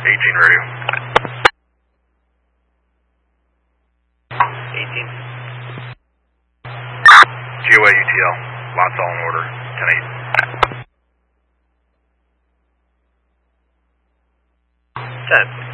18 radio. 18. GOA UTL, lots all in order, 10-8. 10.